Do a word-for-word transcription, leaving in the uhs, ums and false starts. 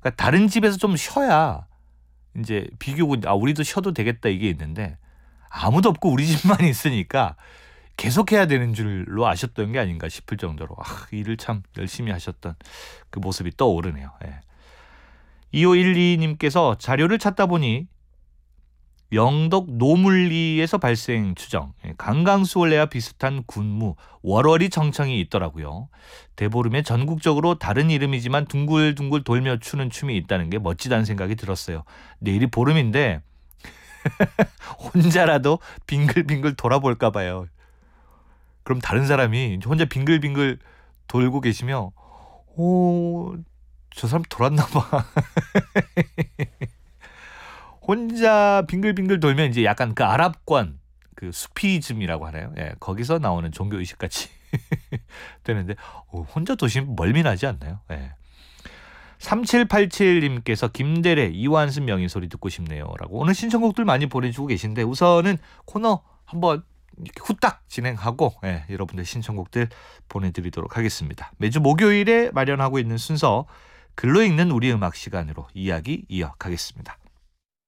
그러니까 다른 집에서 좀 쉬어야 이제 비교고 아 우리도 쉬어도 되겠다 이게 있는데 아무도 없고 우리 집만 있으니까 계속해야 되는 줄로 아셨던 게 아닌가 싶을 정도로 아, 일을 참 열심히 하셨던 그 모습이 떠오르네요. 예. 이오일이 님께서 자료를 찾다 보니 영덕 노물리에서 발생 추정, 강강수월래와 비슷한 군무, 월월이 정청이 있더라고요. 대보름에 전국적으로 다른 이름이지만 둥글둥글 돌며 추는 춤이 있다는 게 멋지다는 생각이 들었어요. 내일이 보름인데 혼자라도 빙글빙글 돌아볼까 봐요. 그럼 다른 사람이 혼자 빙글빙글 돌고 계시면 오, 저 사람 돌았나 봐. 혼자 빙글빙글 돌면 이제 약간 그 아랍권 그 수피즘이라고 하나요? 예, 거기서 나오는 종교 의식 같이 되는데 오, 혼자 도시면 멀미나지 않나요? 예. 삼칠팔칠 님께서 김대래 이완순 명인 소리 듣고 싶네요라고 오늘 신청곡들 많이 보내주고 계신데 우선은 코너 한번 이렇게 후딱 진행하고 예, 여러분들 신청곡들 보내드리도록 하겠습니다. 매주 목요일에 마련하고 있는 순서 글로 읽는 우리 음악 시간으로 이야기 이어가겠습니다.